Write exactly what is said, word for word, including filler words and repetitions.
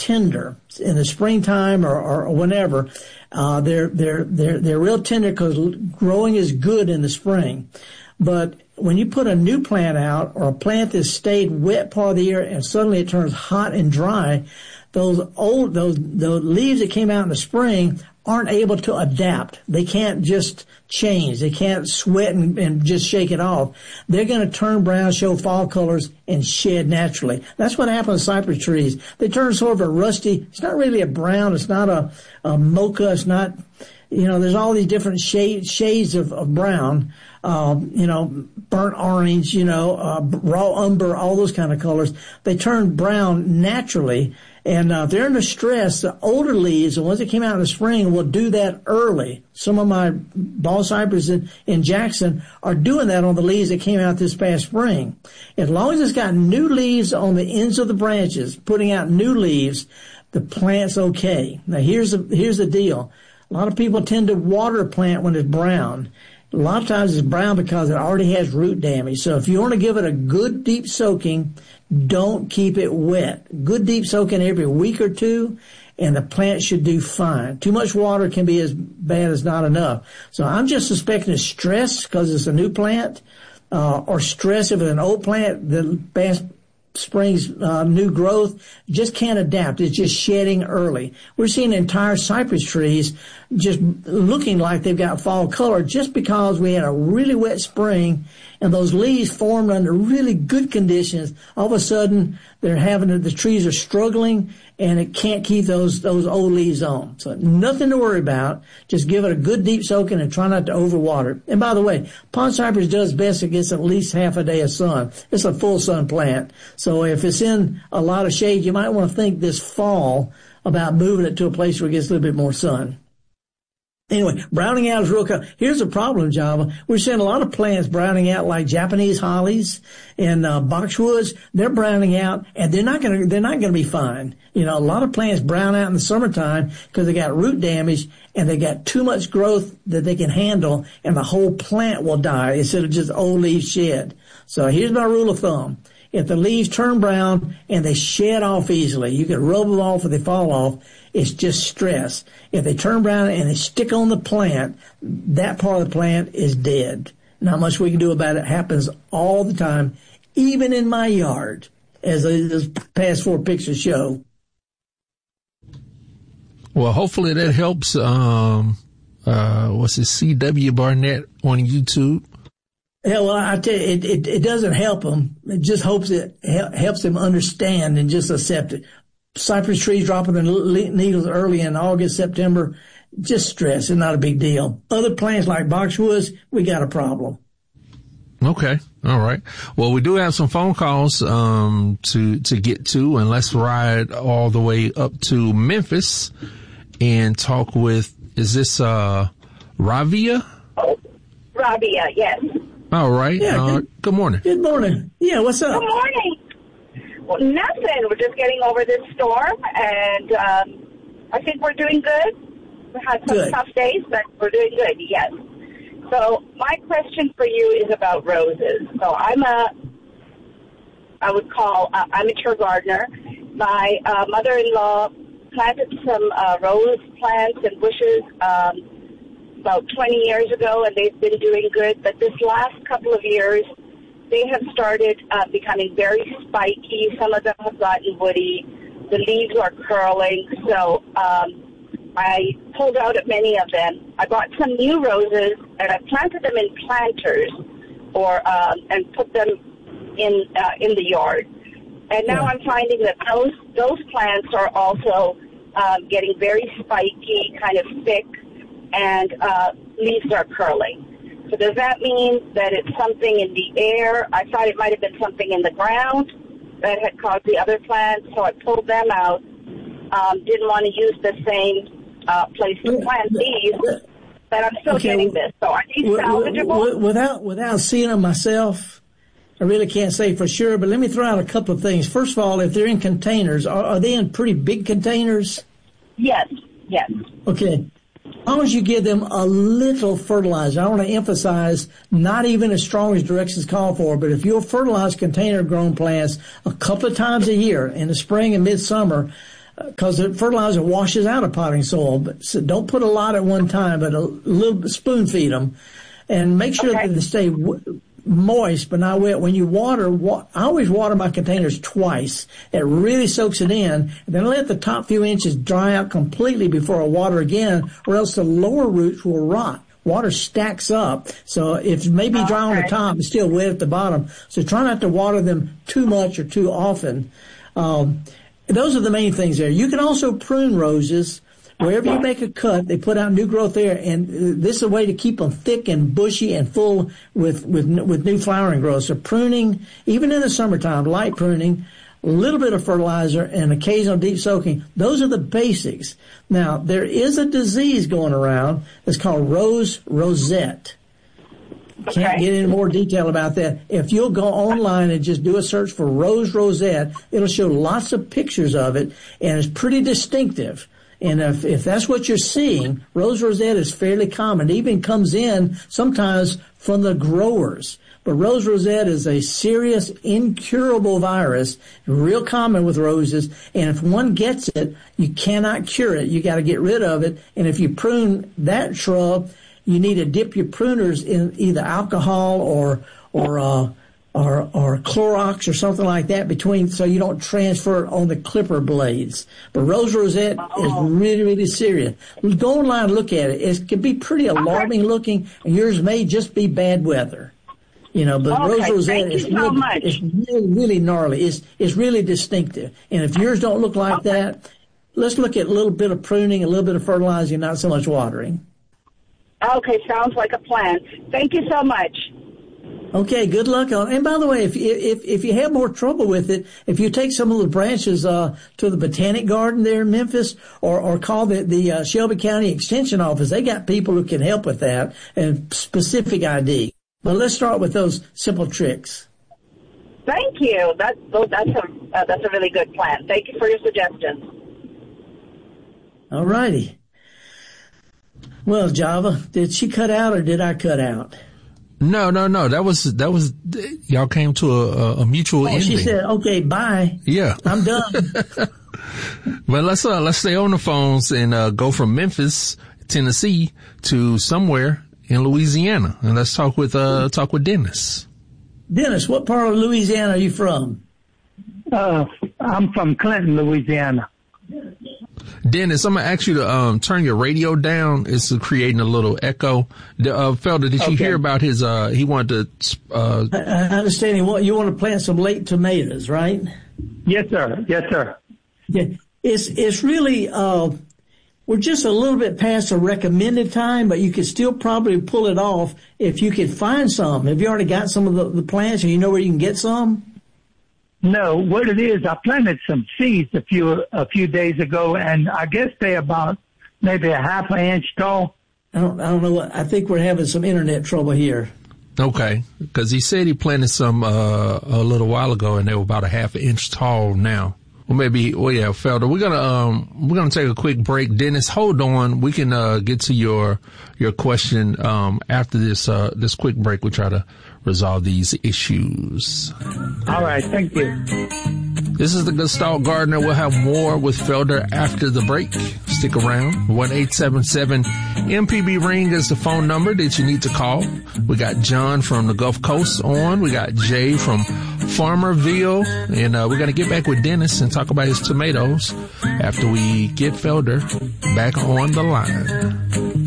tender in the springtime or, or whenever. Uh, they're, they're, they're, they're real tender because growing is good in the spring. But when you put a new plant out or a plant that's stayed wet part of the year and suddenly it turns hot and dry, those old, those, those leaves that came out in the spring aren't able to adapt. They can't just change. They can't sweat and, and just shake it off. They're going to turn brown, show fall colors, and shed naturally. That's what happens to cypress trees. They turn sort of a rusty, it's not really a brown, it's not a, a mocha, it's not, you know, there's all these different shades, shades of, of brown, uh, you know, burnt orange, you know, uh, raw umber, all those kind of colors. They turn brown naturally. And uh, if they're under stress, the older leaves, the ones that came out in the spring, will do that early. Some of my ball cypress in, in Jackson are doing that on the leaves that came out this past spring. As long as it's got new leaves on the ends of the branches, putting out new leaves, the plant's okay. Now, here's the, here's the deal. A lot of people tend to water a plant when it's brown. A lot of times it's brown because it already has root damage. So if you want to give it a good deep soaking, don't keep it wet. Good deep soaking every week or two, and the plant should do fine. Too much water can be as bad as not enough. So I'm just suspecting it's stress because it's a new plant, uh, or stress if it's an old plant. The past spring's uh, new growth just can't adapt. It's just shedding early. We're seeing entire cypress trees just looking like they've got fall color just because we had a really wet spring and those leaves formed under really good conditions. All of a sudden, they're having the trees are struggling, and it can't keep those those old leaves on. So nothing to worry about. Just give it a good deep soaking and try not to overwater it. And by the way, pond cypress does best if it gets at least half a day of sun. It's a full sun plant. So if it's in a lot of shade, you might want to think this fall about moving it to a place where it gets a little bit more sun. Anyway, browning out is real common. Here's the problem, Java. We're seeing a lot of plants browning out, like Japanese hollies and uh, boxwoods. They're browning out, and they're not going to they're not going to be fine. You know, a lot of plants brown out in the summertime because they got root damage and they got too much growth that they can handle, and the whole plant will die instead of just old leaves shed. So here's my rule of thumb. If the leaves turn brown and they shed off easily, you can rub them off or they fall off. It's just stress. If they turn brown and they stick on the plant, that part of the plant is dead. Not much we can do about it. It happens all the time, even in my yard, as those past four pictures show. Well, hopefully that helps. Um, uh, what's it, C W Barnett on YouTube? Yeah, well, I tell you, it, it, it doesn't help them. It just hopes it helps them understand and just accept it. Cypress trees dropping their needles early in August, September, just stress. It's not a big deal. Other plants like boxwoods, we got a problem. Okay. All right. Well, we do have some phone calls um to to get to, and let's ride all the way up to Memphis and talk with, is this uh Ravia? Oh, Ravia, yes. All right. Yeah, uh, good, good morning. Good morning. Yeah, what's up? Good morning. Well, nothing. We're just getting over this storm, and um, I think we're doing good. We had some good. tough days, but we're doing good, yes. So my question for you is about roses. So I'm a, I would call, uh, amateur gardener. My uh, mother-in-law planted some uh, rose plants and bushes um, about twenty years ago, and they've been doing good. But this last couple of years, they have started uh, becoming very spiky. Some of them have gotten woody. The leaves are curling. So um, I pulled out at many of them. I bought some new roses, and I planted them in planters, or um, and put them in uh, in the yard. And now yeah. I'm finding that those those plants are also um, getting very spiky, kind of thick, and uh, leaves are curling. So does that mean that it's something in the air? I thought it might have been something in the ground that had caused the other plants, so I pulled them out. Um, didn't want to use the same uh, place to plant these, but I'm still okay. getting this. So are these salvageable? Without, without seeing them myself, I really can't say for sure, but let me throw out a couple of things. First of all, if they're in containers, are, are they in pretty big containers? Yes, yes. Okay. As long as you give them a little fertilizer, I want to emphasize not even as strong as directions call for, but if you'll fertilize container-grown plants a couple of times a year in the spring and midsummer, because the fertilizer washes out of potting soil. But so don't put a lot at one time, but a little spoon feed them, and make sure okay. that they stay w- moist but not wet. When you water, wa- I always water my containers twice. It really soaks it in, and then let the top few inches dry out completely before I water again, or else the lower roots will rot. Water stacks up, so if it may be dry okay. on the top, it's still wet at the bottom. So try not to water them too much or too often. Um, those are the main things there. You can also prune roses. Wherever you make a cut, they put out new growth there, and this is a way to keep them thick and bushy and full with with with new flowering growth. So pruning, even in the summertime, light pruning, a little bit of fertilizer, and occasional deep soaking. Those are the basics. Now, there is a disease going around that's called rose rosette. Okay. Can't get into more detail about that. If you'll go online and just do a search for rose rosette, it'll show lots of pictures of it, and it's pretty distinctive. And if, if that's what you're seeing, rose rosette is fairly common. It even comes in sometimes from the growers. But rose rosette is a serious, incurable virus, real common with roses. And if one gets it, you cannot cure it. You got to get rid of it. And if you prune that shrub, you need to dip your pruners in either alcohol or or uh, or or Clorox or something like that between, so you don't transfer it on the clipper blades. But rose rosette oh. is really, really serious. Go online and look at it. It can be pretty alarming okay. looking, and yours may just be bad weather. You know, but okay, rose rosette is so really, much. it's really, really gnarly. It's, it's really distinctive. And if yours don't look like okay. that, let's look at a little bit of pruning, a little bit of fertilizing, not so much watering. Okay, sounds like a plan. Thank you so much. Okay, good luck on. And by the way, if if if you have more trouble with it, if you take some of the branches uh to the Botanic Garden there in Memphis, or or call the the uh, Shelby County Extension Office, they got people who can help with that and specific I D. But let's start with those simple tricks. Thank you. That that's a uh, that's a really good plan. Thank you for your suggestions. All righty. Well, Java, did she cut out or did I cut out? No, no, no. That was, that was, y'all came to a, a mutual oh, ending. She said, okay, bye. Yeah. I'm done. But let's, uh, let's stay on the phones and, uh, go from Memphis, Tennessee to somewhere in Louisiana. And let's talk with, uh, talk with Dennis. Dennis, what part of Louisiana are you from? Uh, I'm from Clinton, Louisiana. Dennis, I'm going to ask you to um, turn your radio down. It's creating a little echo. Uh, Felder, did you okay. hear about his, uh, he wanted to, uh, I, I understand you want, you want to plant some late tomatoes, right? Yes, sir. Yes, sir. Yeah. It's, it's really, uh, we're just a little bit past the recommended time, but you could still probably pull it off if you could find some. Have you already got some of the, the plants, or you know where you can get some? No, what it is, I planted some seeds a few a few days ago, and I guess they're about maybe a half an inch tall. I don't, I don't know what, I think we're having some internet trouble here. Okay, because he said he planted some uh, a little while ago, and they were about a half an inch tall now. Well, maybe, well, yeah, Felder, we're gonna um we're gonna take a quick break. Dennis, hold on. We can uh get to your your question um after this uh this quick break. We'll try to resolve these issues. All right, thank you. This is the Gestalt Gardener. We'll have more with Felder after the break. Stick around. one eight seven seven M P B ring is the phone number that you need to call. We got John from the Gulf Coast on. We got Jay from Farmerville. And uh, we're going to get back with Dennis and talk about his tomatoes after we get Felder back on the line.